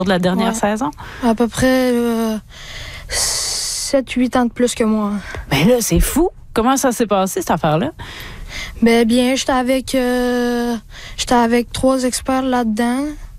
de la dernière saison? À peu près 7-8 ans de plus que moi. Ben là, c'est fou. Comment ça s'est passé, cette affaire-là? Ben bien, j'étais avec 3 experts là-dedans.